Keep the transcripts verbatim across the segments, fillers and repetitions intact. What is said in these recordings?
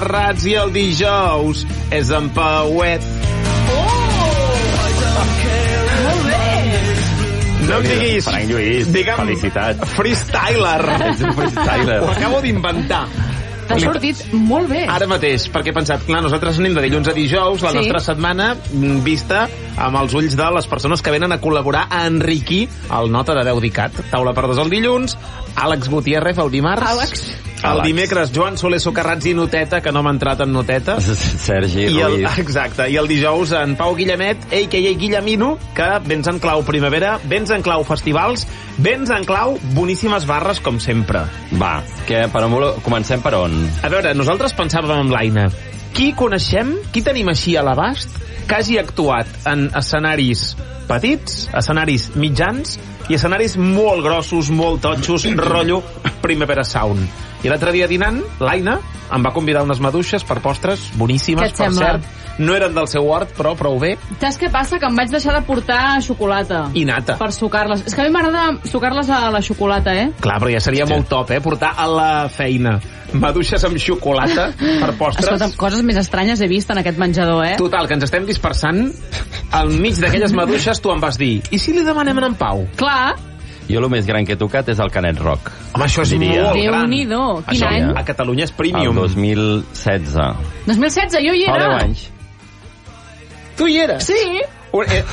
Rats i el dijous és en Pauet. Molt bé! No em diguis... Frank Lluís, digue'm, felicitat. Freestyler. Ets un freestyler. Ho acabo d'inventar. T'ha sortit molt bé. Ara mateix, perquè he pensat, clar, nosaltres anem de dilluns a dijous, la Sí. nostra setmana vista amb els ulls de les persones que venen a col·laborar a enriquir el Nota de Veu d'Icat. Taula per dos el dilluns, Àlex Gutiérrez el dimarts. Àlex. El Àlex. dimecres, Joan Soler Socarrats i Noteta, que no m'ha entrat en Noteta. Sergi I el, Ruiz. exacte, i el dijous en Pau Guillemet, a k a. Guillemino, que vens en clau primavera, vens en clau festivals, vens en clau boníssimes barres, com sempre. Va, que per on vol... comencem per on? A veure, nosaltres pensàvem amb l'Aina, qui coneixem, qui tenim així a l'abast, que hagi actuat en escenaris petits, escenaris mitjans i escenaris molt grossos, molt totxos, rotllo Primavera Sound. I l'altre dia dinant, l'Aina em va convidar unes maduixes per postres boníssimes, Què et per sembla? cert. No eren del seu hort, però prou bé. Saps què passa? Que em vaig deixar de portar xocolata. I nata. Per sucar-les. És que a mi m'agrada sucar-les a la xocolata, eh? Clar, però ja seria Sí. molt top, eh? Portar a la feina maduixes amb xocolata per postres. Escolta, coses més estranyes he vist en aquest menjador, eh? Total, que ens estem dispersant. Al mig d'aquelles maduixes tu em vas dir, i si li demanem a en Pau? Clar. Jo el més gran que he tocat és el Canet Rock. Home, això és Diria. molt gran. Déu-n'hi-do. Quin Això any? a Catalunya és El premium. dos mil setze. dos mil setze, jo hi Fa era. deu anys. Tu hi eres? Sí. Un- eh,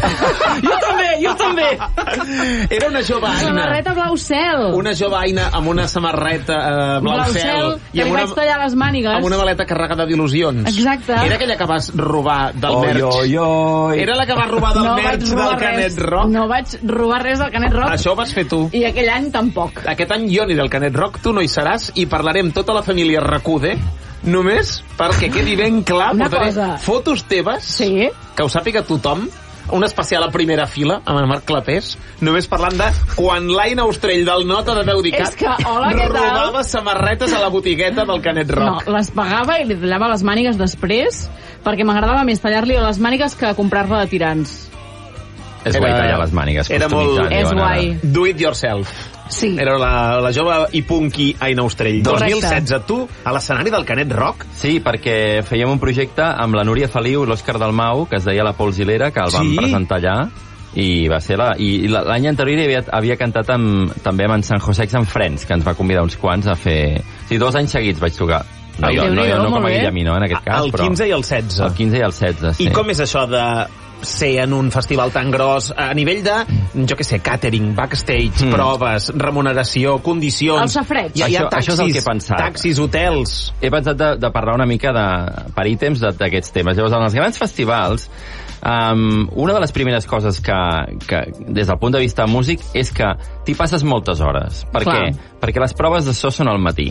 Jo també, jo també. Era una jove Aina. Samarreta blau cel. Una jove Aina amb una samarreta eh, blau, Blau cel. cel, que amb li una, vaig tallar les mànigues. amb una maleta carregada d'il·lusions. Exacte. Era aquella que vas robar del Oi, merch. oi, oi. Era la que vas robar del no merch vaig del robar Canet res. Rock. No vaig robar res del Canet Rock. Això ho vas fer tu. I aquell any tampoc. Aquest any jo ni del Canet Rock, tu no hi seràs, i parlarem tota la família Racude, només perquè quedi ben clar. Una portaré cosa. fotos teves, Sí. que ho sàpiga tothom, un especial a primera fila amb en Marc Clapés, només parlant de quan l'Aina Ostrell del Nota de Veu d'Icat És que, hola, què tal? robava samarretes a la botigueta del Canet Rock. No, les pagava i li tallava les mànigues després, perquè m'agradava més tallar-li les mànigues que comprar-la de tirants. És guai tallar les mànigues. Era molt... customitzant, És diuen ara. guai. Do it yourself. Sí. Era la, la jove i punky Aina Ostrell. Correcte. dos mil setze, tu, a l'escenari del Canet Rock? Sí, perquè fèiem un projecte amb la Núria Feliu i l'Òscar Dalmau, que es deia La Polsilera, que el vam Sí? presentar allà, i va ser la... I, i la- l'any anterior hi havia, havia cantat amb, també amb en San José Ex and Friends, que ens va convidar uns quants a fer... Sí, dos anys seguits vaig tocar. No, Ai, jo, no, Déu-n'hi-do, jo no com molt a bé. Guillemino, en aquest cas, El però... quinze i el setze. El quinze i el setze, sí. I com és això de ser en un festival tan gros a nivell de, jo què sé, catering, backstage, Mm. proves, remuneració, condicions... El safareig. Hi ha, hi ha Això- taxis, això és el que he pensat. taxis, hotels... He pensat de, de parlar una mica de, per ítems de- d'aquests temes. Llavors, en els grans festivals, um, una de les primeres coses que, que, des del punt de vista músic, és que t'hi passes moltes hores. Per Clar. què? Perquè les proves de so són al matí.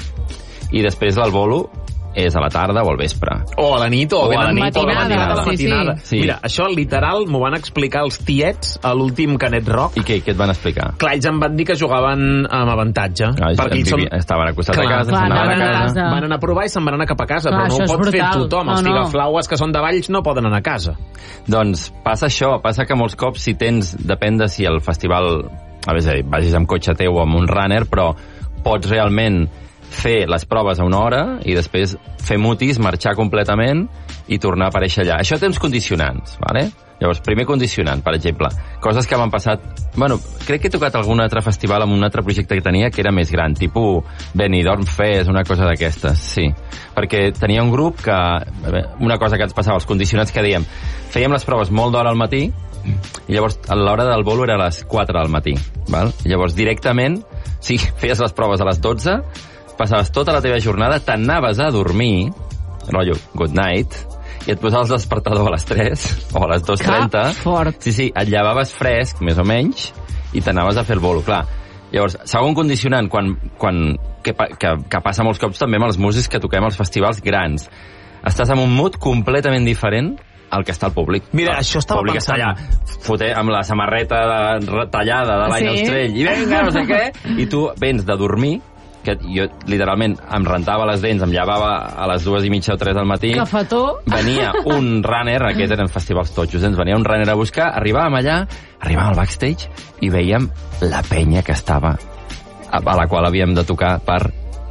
I després el bolo és a la tarda o al vespre. O a la nit, o, O ben a la nit, matinada, o a la matinada. a la Sí, sí. matinada. Sí. Mira, això literal m'ho van explicar els tiets a l'últim Canet Rock. I què, què et van explicar? Clar, ells em van dir que jugaven amb avantatge. Ah, perquè ells vivia- estaven al costat de Clar, casa, clar, s'anaven a anaven a casa. casa. Van anar a provar i se'n van anar cap a casa, Clar, però no això ho és pot fer brutal. tothom. Els No, no. figaflaues que són de Valls no poden anar a casa. Doncs passa això, passa que molts cops si tens, depèn de si el festival, a veure, vagis amb cotxe teu o amb un runner, però pots realment fer les proves a una hora i després fer mutis, marxar completament i tornar a aparèixer allà. Això té uns condicionants, ¿vale? Llavors, primer condicionant, per exemple, coses que m'han passat... Bueno, crec que he tocat algun altre festival amb un altre projecte que tenia que era més gran, tipus Benidorm Fest, una cosa d'aquestes, sí. Perquè tenia un grup que... Una cosa que ens passava, els condicionants que dèiem, fèiem les proves molt d'hora al matí i llavors a l'hora del bolo era a les quatre del matí, val? I llavors directament, sí, feies les proves a les dotze, passaves tota la teva jornada, t'anaves a dormir, rotllo, good night, i et posaves el despertador a les tres o a les dos trenta. Que fort. Sí, sí, et llevaves fresc, més o menys, i t'anaves a fer el bolo, clar. Llavors, segon condicionant, quan, quan, que, pa- que, que passa molts cops també amb els músics que toquem als festivals grans. Estàs en un mood completament diferent al que està el públic. Mira, el això estava públic pensant. està allà, foté, amb la samarreta de, tallada de l'Aina Sí. Ostrell, i vinga, no sé què, i tu vens de dormir, que jo literalment em rentava les dents, em llevava a les dues i mitja o tres del matí. Cafetó. Venia un runner, aquests eren festivals totxos, ens venia un runner a buscar, arribàvem allà, arribàvem al backstage i veiem la penya que estava, a, a la qual havíem de tocar per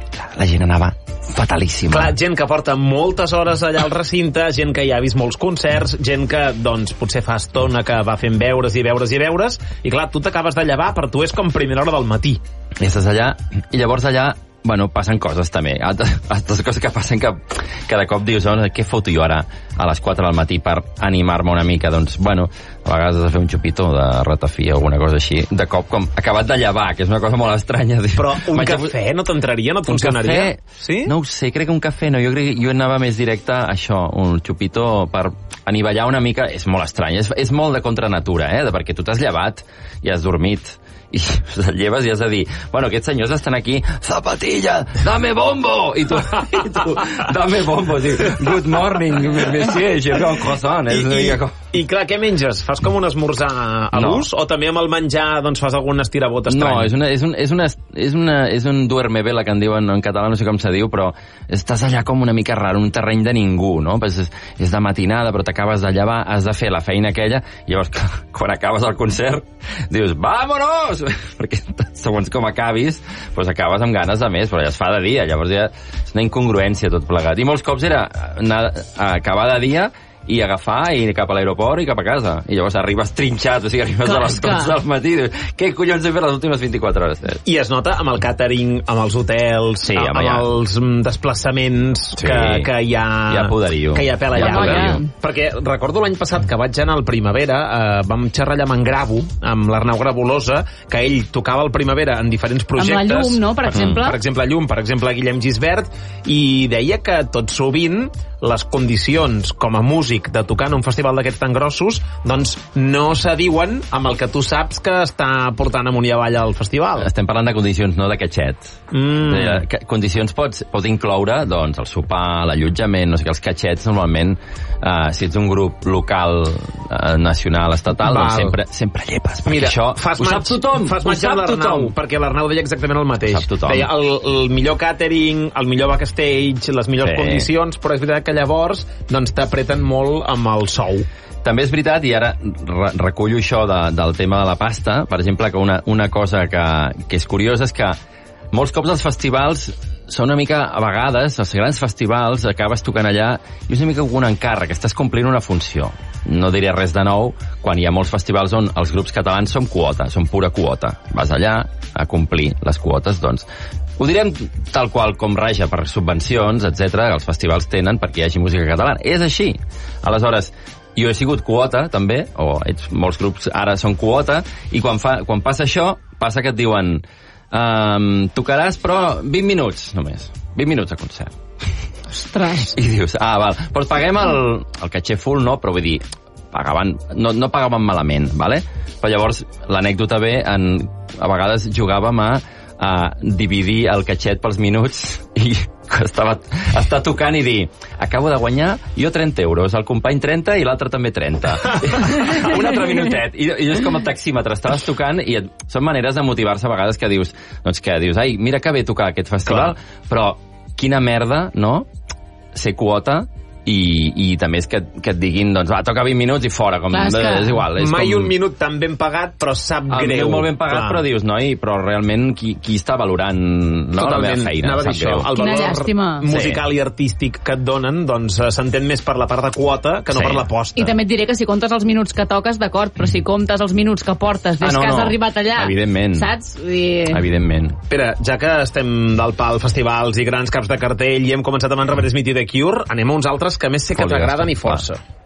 ostres, la gent anava fatalíssima. Clar, gent que porta moltes hores allà al recinte, gent que ja ha vist molts concerts, gent que, doncs, potser fa estona que va fent veures i veures i veures, i clar, tu t'acabes de llevar, per tu és com primera hora del matí. I estàs allà, i llavors allà bueno, passen coses també, altres, altres coses que passen que, que de cop dius, oh, què foto jo ara a les quatre del matí per animar-me una mica? Doncs, bueno, a vegades has de fer un xupito de ratafia o alguna cosa així, de cop com acabat de llevar, que és una cosa molt estranya. Però un Vaig cafè no t'entraria, no et funcionaria? Un cafè, sí? No ho sé, crec que un cafè no, jo crec que jo anava més directe a això, un xupito per anivellar una mica, és molt estrany, és, és molt de contranatura, eh? Perquè tu t'has llevat i has dormit, i et lleves i has de dir, bueno, aquests senyors estan aquí, zapatilla, dame bombo, i tu, i tu dame bombo, sí. Good morning, monsieur, j'ai un croissant. I, i, i clar, què menges? Fas com un esmorzar a l'ús? No. O també amb el menjar doncs fas algun estirabot estrany? No, és, una, és, un, és, una, és, una, és un duerme vela que en diuen en català, no sé com se diu, però estàs allà com una mica raro, un terreny de ningú, no? Pues és, és de matinada, però t'acabes de llevar, has de fer la feina aquella, i llavors quan acabes el concert dius, vámonos! Perquè segons com acabis, doncs acabes amb ganes de més, però ja es fa de dia, llavors ja és una incongruència tot plegat. I molts cops era anar a acabar de dia i agafar i cap a l'aeroport i cap a casa. I llavors arribes trinxat, o sigui, arribes Clar, a les dotze del matí i dius, què collons he fet les últimes vint-i-quatre hores? I es nota amb el càtering, amb els hotels, sí, amb, amb ja. els desplaçaments sí. que, que hi ha... Hi ha poderio. Que hi ha pela hi ha llarga. Perquè recordo l'any passat que vaig anar al Primavera, eh, vam xerrar allà amb en Gravo, amb l'Arnau Gravolosa, que ell tocava al Primavera en diferents projectes. Amb la Llum, no?, per exemple. Mm. Per exemple, Llum, per exemple, Guillem Gisbert, i deia que tot sovint les condicions com a músic de tocar en un festival d'aquests tan grossos doncs no s'adiuen amb el que tu saps que està portant amunt i avall al festival. Estem parlant de condicions, no de catxet. Mm. Eh, condicions pots, pot incloure doncs, el sopar, l'allotjament, no sé què, els catxets normalment, eh, si ets un grup local, eh, nacional, estatal, Val. doncs sempre, sempre llepes, perquè Mira, això fas ho maig, sap tothom. Fas maig amb l'Arnau, perquè l'Arnau deia exactament el mateix. Ho sap tothom. Deia el, el millor catering, el millor backstage, les millors sí. condicions, però és veritat que llavors doncs t'apreten molt amb el sou. També és veritat, i ara re recullo això de, del tema de la pasta, per exemple, que una, una cosa que, que és curiosa és que molts cops els festivals són una mica, a vegades, els grans festivals, acabes tocant allà i és una mica un encàrrec, estàs complint una funció. No diré res de nou quan hi ha molts festivals on els grups catalans són quota, són pura quota. Vas allà a complir les quotes, doncs ho direm tal qual com raja per subvencions, etcètera, que els festivals tenen perquè hi hagi música catalana. És així. Aleshores, jo he sigut quota, també, o ets, molts grups ara són quota, i quan, fa, quan passa això, passa que et diuen um, tocaràs, però vint minuts, només. vint minuts de concert. Ostres. I dius, ah, val, però paguem el, el caché full, no? Però vull dir, pagaven, no, no pagaven malament, vale? Però llavors l'anècdota ve en, a vegades jugàvem a a dividir el catxet pels minuts i estava, estar tocant i dir acabo de guanyar jo trenta euros, el company trenta i l'altre també trenta. Un altre minutet. I, i és com el taxímetre, estaves tocant i et, són maneres de motivar-se a vegades que dius, doncs que dius, ai, mira que bé tocar aquest festival, Clar. però quina merda, no?, ser quota i, i també és que, que et diguin doncs va, toca vint minuts i fora, com, Clar, és, que és igual és mai com... un minut tan ben pagat però sap el greu, molt ben pagat, Clar. però dius, noi, però realment qui, qui està valorant no, la meva feina, sap greu. El Quina valor llàstima. musical sí. i artístic que et donen doncs s'entén més per la part de quota que no sí. per l'aposta. I també et diré que si comptes els minuts que toques, d'acord, però si comptes els minuts que portes des ah, no, que has no. arribat allà, evidentment. saps? I... Evidentment. Espera, ja que estem del pal festivals i grans caps de cartell i hem començat amb en Robert Smith i The Cure, anem a uns altres que més sé que t'agraden i força.